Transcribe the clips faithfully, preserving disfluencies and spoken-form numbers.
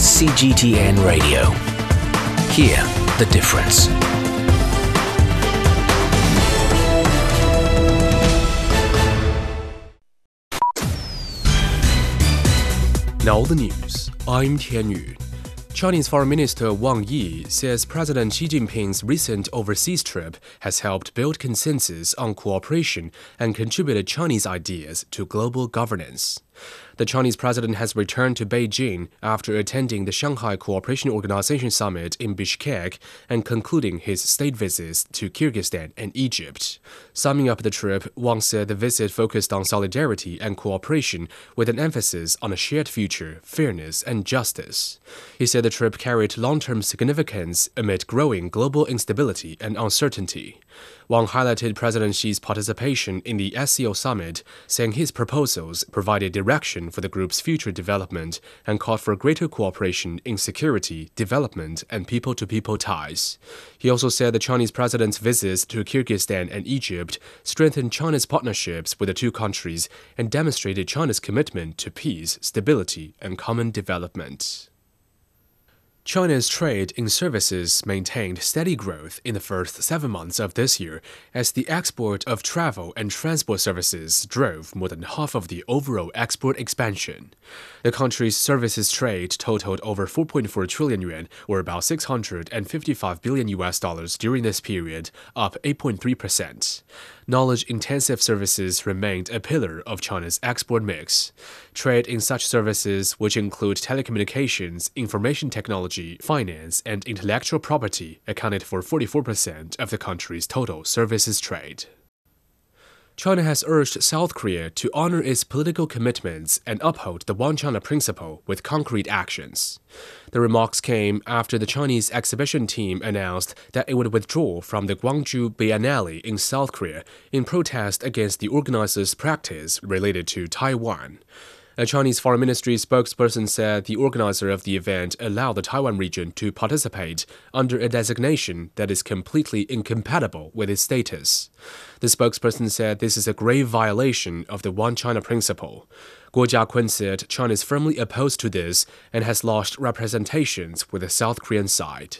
is C G T N Radio. Hear the difference. Now the news. I'm Tian Yu. Chinese Foreign Minister Wang Yi says President Xi Jinping's recent overseas trip has helped build consensus on cooperation and contributed Chinese ideas to global governance. The Chinese president has returned to Beijing after attending the Shanghai Cooperation Organization Summit in Bishkek and concluding his state visits to Kyrgyzstan and Egypt. Summing up the trip, Wang said the visit focused on solidarity and cooperation with an emphasis on a shared future, fairness, and justice. He said the trip carried long-term significance amid growing global instability and uncertainty. Wang highlighted President Xi's participation in the S C O summit, saying his proposals provided direction for the group's future development and called for greater cooperation in security, development, and people-to-people ties. He also said the Chinese president's visits to Kyrgyzstan and Egypt strengthened China's partnerships with the two countries and demonstrated China's commitment to peace, stability, and common development. China's trade in services maintained steady growth in the first seven months of this year as the export of travel and transport services drove more than half of the overall export expansion. The country's services trade totaled over four point four trillion yuan, or about six hundred fifty-five billion U S dollars during this period, up eight point three percent. Knowledge-intensive services remained a pillar of China's export mix. Trade in such services, which include telecommunications, information technology, finance, and intellectual property, accounted for forty-four percent of the country's total services trade. China has urged South Korea to honor its political commitments and uphold the One China principle with concrete actions. The remarks came after the Chinese exhibition team announced that it would withdraw from the Gwangju Biennale in South Korea in protest against the organizers' practice related to Taiwan. A Chinese Foreign Ministry spokesperson said the organizer of the event allowed the Taiwan region to participate under a designation that is completely incompatible with its status. The spokesperson said this is a grave violation of the One China principle. Guo Jiakun said China is firmly opposed to this and has lodged representations with the South Korean side.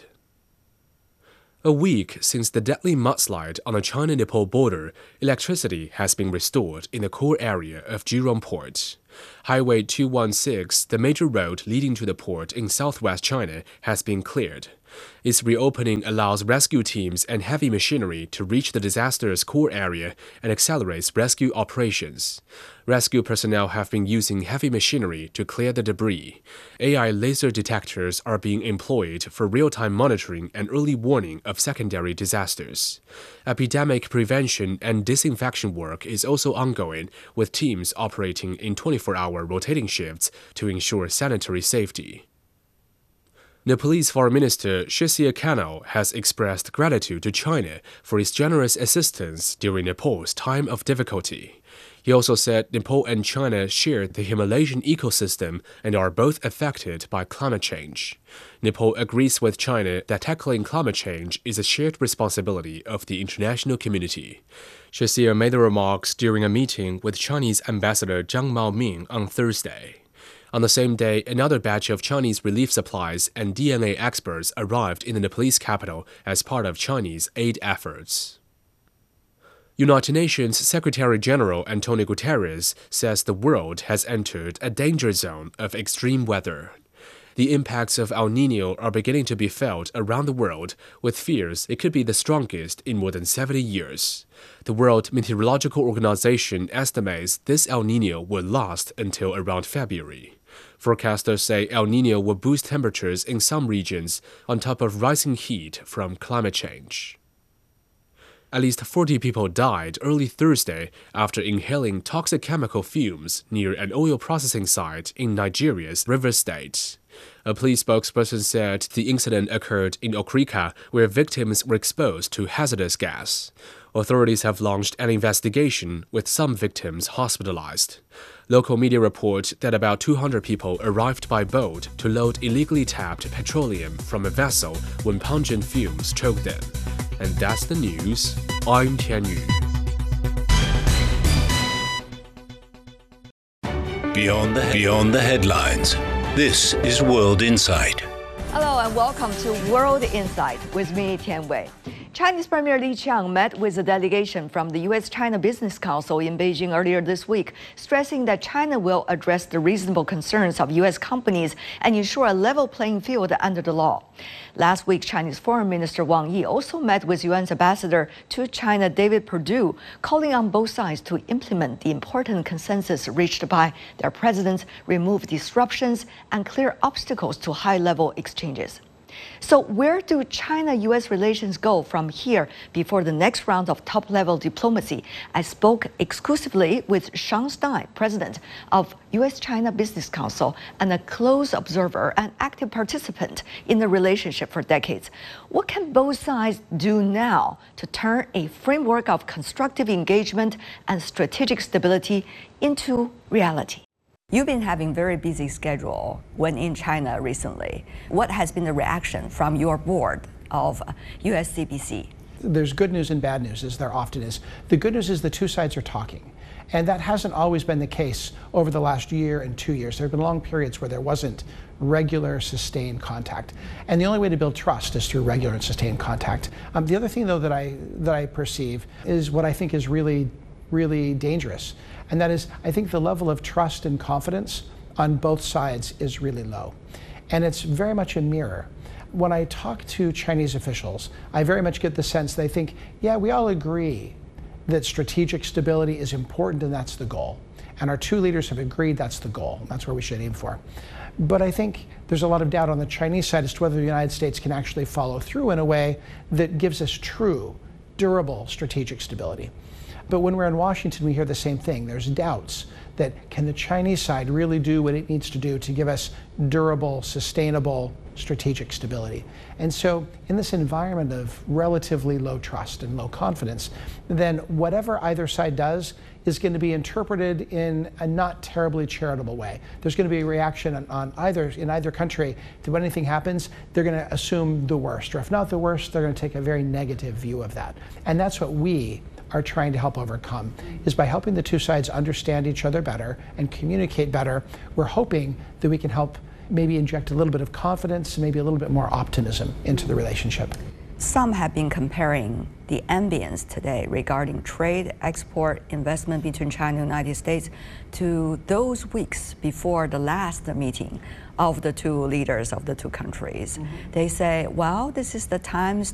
A week since the deadly mudslide on the China-Nepal border, electricity has been restored in the core area of Jurong Port. Highway two one six, the major road leading to the port in southwest China, has been cleared. Its reopening allows rescue teams and heavy machinery to reach the disaster's core area and accelerates rescue operations. Rescue personnel have been using heavy machinery to clear the debris. A I laser detectors are being employed for real-time monitoring and early warning of secondary disasters. Epidemic prevention and disinfection work is also ongoing, with teams operating in twenty-four hour rotating shifts to ensure sanitary safety. Nepalese Foreign Minister Shishir Khanal has expressed gratitude to China for its generous assistance during Nepal's time of difficulty. He also said Nepal and China share the Himalayan ecosystem and are both affected by climate change. Nepal agrees with China that tackling climate change is a shared responsibility of the international community. Shishir made the remarks during a meeting with Chinese Ambassador Zhang Maoming on Thursday. On the same day, another batch of Chinese relief supplies and D N A experts arrived in the Nepalese capital as part of Chinese aid efforts. United Nations Secretary-General Antonio Guterres says the world has entered a danger zone of extreme weather. The impacts of El Niño are beginning to be felt around the world, with fears it could be the strongest in more than seventy years. The World Meteorological Organization estimates this El Niño will last until around February. Forecasters say El Niño will boost temperatures in some regions on top of rising heat from climate change. At least forty people died early Thursday after inhaling toxic chemical fumes near an oil processing site in Nigeria's Rivers State. A police spokesperson said the incident occurred in Okrika, where victims were exposed to hazardous gas. Authorities have launched an investigation, with some victims hospitalized. Local media report that about two hundred people arrived by boat to load illegally tapped petroleum from a vessel when pungent fumes choked them. And that's the news. I'm Tian Yu. Beyond the, Beyond the headlines. This is World Insight. Hello and welcome to World Insight with me, Tian Wei. Chinese Premier Li Qiang met with a delegation from the U S China Business Council in Beijing earlier this week, stressing that China will address the reasonable concerns of U S companies and ensure a level playing field under the law. Last week, Chinese Foreign Minister Wang Yi also met with U N's ambassador to China, David Perdue, calling on both sides to implement the important consensus reached by their presidents, remove disruptions, and clear obstacles to high-level exchanges. So where do China-U S relations go from here before the next round of top-level diplomacy? I spoke exclusively with Sean Stein, president of U S China Business Council and a close observer and active participant in the relationship for decades. What can both sides do now to turn a framework of constructive engagement and strategic stability into reality? You've been having very busy schedule when in China recently. What has been the reaction from your board of U S C B C? There's good news and bad news, as there often is. The good news is the two sides are talking. And that hasn't always been the case over the last year and two years. There have been long periods where there wasn't regular, sustained contact. And the only way to build trust is through regular and sustained contact. Um, the other thing, though, that I, that I perceive is what I think is really, really dangerous. And that is, I think the level of trust and confidence on both sides is really low. And it's very much a mirror. When I talk to Chinese officials, I very much get the sense they think, yeah, we all agree that strategic stability is important and that's the goal. And our two leaders have agreed that's the goal. That's where we should aim for. But I think there's a lot of doubt on the Chinese side as to whether the United States can actually follow through in a way that gives us true, durable strategic stability. But when we're in Washington, we hear the same thing. There's doubts that can the Chinese side really do what it needs to do to give us durable, sustainable, strategic stability. And so in this environment of relatively low trust and low confidence, then whatever either side does is going to be interpreted in a not terribly charitable way. There's going to be a reaction on, on either, in either country to when anything happens, they're going to assume the worst, or if not the worst, they're going to take a very negative view of that. And that's what we are trying to help overcome, is by helping the two sides understand each other better and communicate better. We're hoping that we can help maybe inject a little bit of confidence, maybe a little bit more optimism into the relationship. Some have been comparing the ambience today regarding trade, export, investment between China and the United States to those weeks before the last meeting of the two leaders of the two countries. Mm-hmm. They say, well, this is the times